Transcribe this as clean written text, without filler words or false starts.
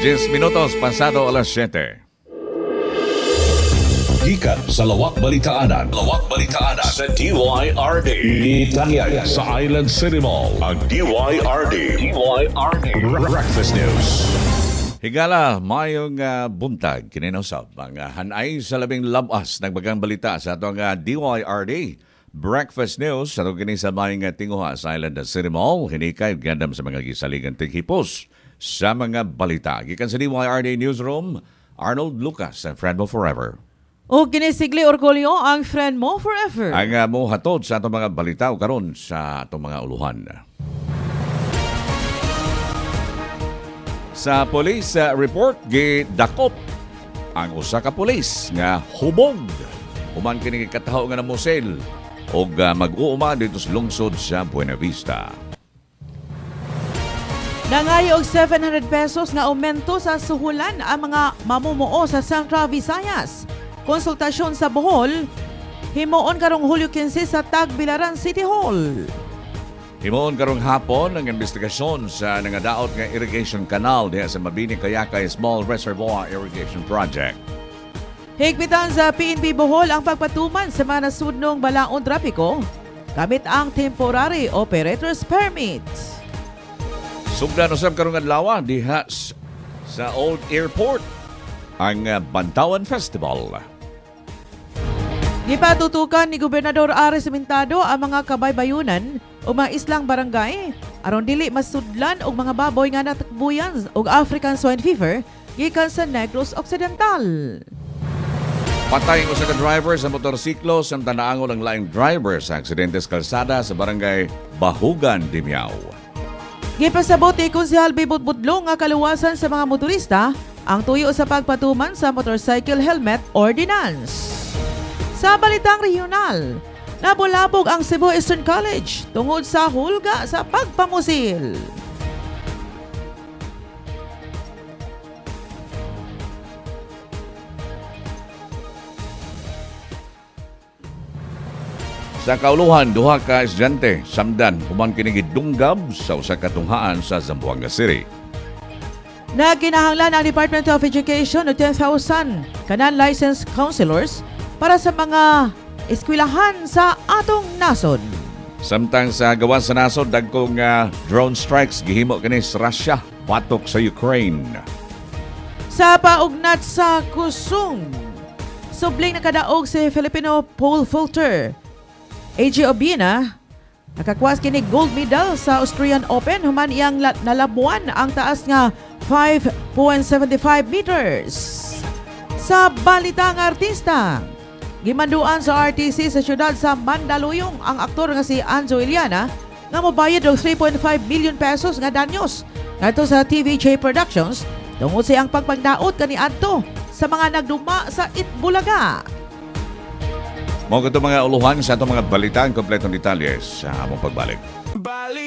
10 minutos pasado alas 7. Gikan sa Lawak Balitaanan. Sa DYRD. Itanyag sa Island City Mall. Ang DYRD. Breakfast News. Higala, mayong buntag, kinausap ang hanay sa labing labas nagbagang balita sa atong DYRD. Breakfast News, sa itong kinisa mayong tinguha sa Island City Mall, hinikay gandam sa mga gisaligan tighipos sa mga balita. Gikan sa DYRD Newsroom, Arnold Lucas, ang friend mo forever. O kinisigli orgulyo ang friend mo forever. Ang mo hatod sa itong mga balita o karon sa itong mga uluhan. Sa police report, gidakop ang usa ka pulis nga hubog. Human kini kataho nga namusel o mag-uuma dito sa lungsod sa Buena Vista. Nangayo og 700 pesos nga aumento sa suhulan ang mga mamumuo sa Central Visayas. Konsultasyon sa Bohol, himuon karong Hulyo 15 sa Tagbilaran City Hall. Himuon karong hapon ang investigasyon sa nangadaot nga irrigation canal diha sa Mabini Kayakay Small Reservoir Irrigation Project. Higpitan sa PNP Bohol ang pagpatuman sa mga nasudnong balaod trapiko gamit ang temporary operator's permit. Sugdan usab karong adlaw diha sa Old Airport ang Bantawan Festival. Gipatutukan ni Gobernador Ares Simintado ang mga kabaybayunan o mga islang barangay aron dili masudlan og mga baboy nga natakbuyan og African swine fever gikan sa Negros Occidental. Patay ang usa ka driver sa motorsiklo sa tanaangon ang laing driver sa aksidente sa kalsada sa barangay Bahugan, Dimiao. Gipasabot ni Konsehal Bibot Budlong nga kaluwasan sa mga motorista ang tuyo sa pagpatuman sa Motorcycle Helmet Ordinance. Sa balitang regional, nabulabog ang Cebu Eastern College tungod sa hulga sa pagpamusil. Sa kauluhan, duha ka estudyante samdan human kini gidunggab sa usa ka tunghaan sa Zamboanga City. Nagkinahanglan ang Department of Education ng 10,000 kanan licensed counselors para sa mga eskwelahan sa atong nasod. Samtang sa gawas sa nasod, dagkong drone strikes gihimo kini sa Russia patok sa Ukraine. Sa paugnat sa kusong, subling nakadaog si Filipino pole vaulter AJ Obina, nakakwas kini gold medal sa Australian Open human iyang nalabuan ang taas nga 5.75 meters. Sa balitang artista, gimanduan sa RTC sa syudad sa Mandaluyong ang aktor nga si Anjo Iliana nga mobayad og 3.5 million pesos nga danyos ngadto sa TVJ Productions tungod sa iyang pagpagdaot kaniadto sa mga nagduma sa Itbulaga. Mga mga uluhan sa itong mga balita ang kompletong detalye sa among pagbalik.